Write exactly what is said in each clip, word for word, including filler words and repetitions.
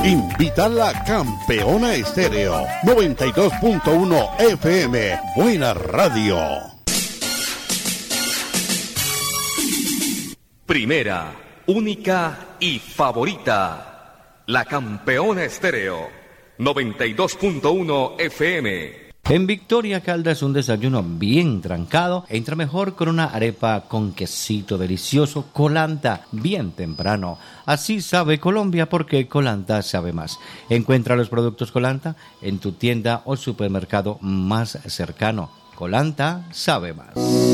Invita la Campeona Estéreo noventa y dos punto uno F M. Buena radio. Primera, única y favorita. La Campeona Estéreo noventa y dos punto uno F M. En Victoria Caldas, un desayuno bien trancado entra mejor con una arepa con quesito delicioso, Colanta, bien temprano. Así sabe Colombia, porque Colanta sabe más. Encuentra los productos Colanta en tu tienda o supermercado más cercano. Colanta sabe más.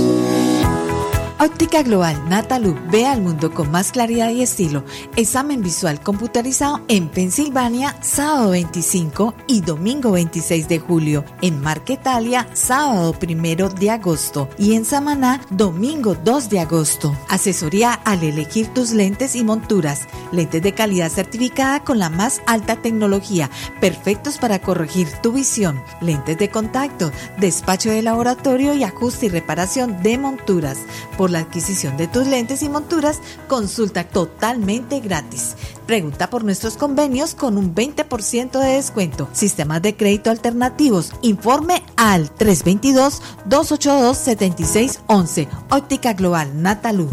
Óptica Global Natalú, ve al mundo con más claridad y estilo. Examen visual computarizado en Pensilvania, sábado veinticinco y domingo veintiséis de julio. En Marquetalia, sábado primero de agosto. Y en Samaná, domingo dos de agosto. Asesoría al elegir tus lentes y monturas. Lentes de calidad certificada con la más alta tecnología, perfectos para corregir tu visión. Lentes de contacto, despacho de laboratorio y ajuste y reparación de monturas. Por la adquisición de tus lentes y monturas, consulta totalmente gratis. Pregunta por nuestros convenios con un veinte por ciento de descuento. Sistemas de crédito alternativos. Informe al tres dos dos, dos ocho dos, siete seis uno uno. Óptica Global Natalú.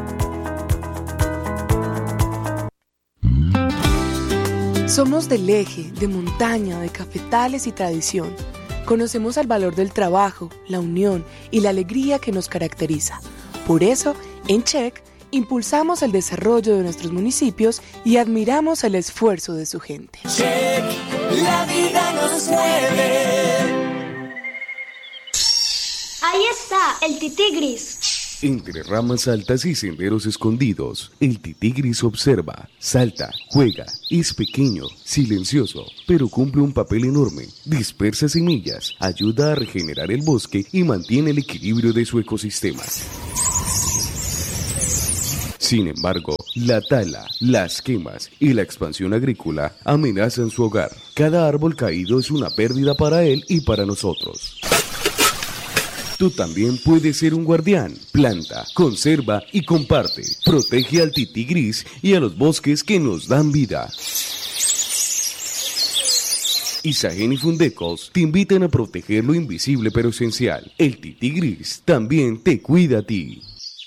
Somos del eje, de montaña, de cafetales y tradición. Conocemos el valor del trabajo, la unión y la alegría que nos caracteriza. Por eso, en Check, impulsamos el desarrollo de nuestros municipios y admiramos el esfuerzo de su gente. Check, la vida nos mueve. Ahí está, el titigris. Entre ramas altas y senderos escondidos, el titigris observa, salta, juega, es pequeño, silencioso, pero cumple un papel enorme. Dispersa semillas, ayuda a regenerar el bosque y mantiene el equilibrio de su ecosistema. Sin embargo, la tala, las quemas y la expansión agrícola amenazan su hogar. Cada árbol caído es una pérdida para él y para nosotros. Tú también puedes ser un guardián. Planta, conserva y comparte. Protege al titigris y a los bosques que nos dan vida. Isagen y Fundecos te invitan a proteger lo invisible pero esencial. El titigris también te cuida a ti.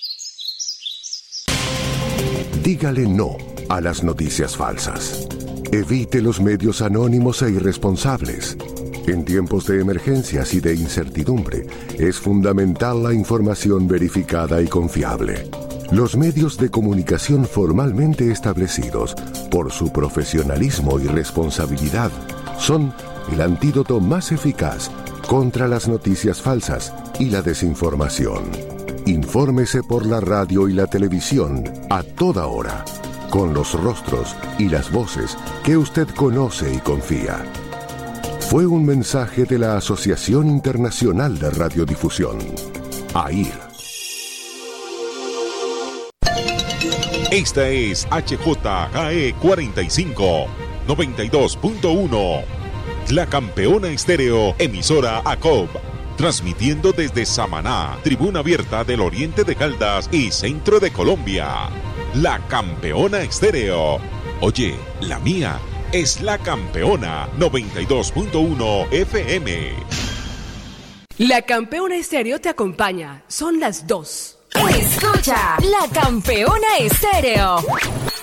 Dígale no a las noticias falsas. Evite los medios anónimos e irresponsables. En tiempos de emergencias y de incertidumbre, es fundamental la información verificada y confiable. Los medios de comunicación formalmente establecidos, por su profesionalismo y responsabilidad, son el antídoto más eficaz contra las noticias falsas y la desinformación. Infórmese por la radio y la televisión a toda hora, con los rostros y las voces que usted conoce y confía. Fue un mensaje de la Asociación Internacional de Radiodifusión, A I R. Esta es H J K E cuarenta y cinco, noventa y dos punto uno. La Campeona Estéreo, emisora A C O B. Transmitiendo desde Samaná, tribuna abierta del oriente de Caldas y centro de Colombia. La Campeona Estéreo. Oye, la mía es La Campeona noventa y dos punto uno F M. La Campeona Estéreo te acompaña. Son las dos. Escucha La Campeona Estéreo.